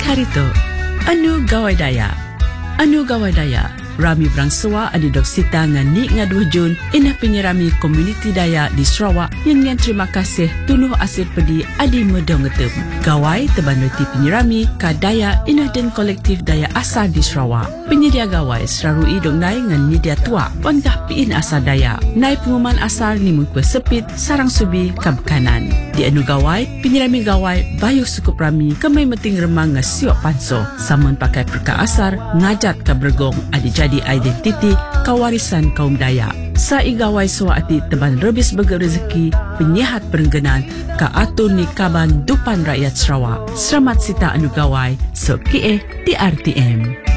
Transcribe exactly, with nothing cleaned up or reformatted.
harito. Anu gawai daya. Anu gawai daya. Rami Brangsua adi dok sita ngani ngaduh Jun ina penyerami komuniti daya di Sarawak yang ngan terima kasih tunuh asir pedi adi medong ngetem. Gawai tebanuti penyerami ka daya ina dan kolektif daya asal di Sarawak. Penyedia gawai serarui dok nai ngan media tua pantah piin asal daya. Nai pengumuman asal ni mukwe sepit sarang subi kabkanan. Di anu gawai, penyerami gawai bayuk sukup rami kemai meting remang ngasiok panso. Samun pakai perka asar ngajat ka bergong adi jadi identiti kawarisan kaum Dayak. Sa igawai suati teban rebis bege rezeki penyihat perenggenan ka atu ni kaban dupan rakyat Sarawak. Selamat sita anu gawai so kie di R T M.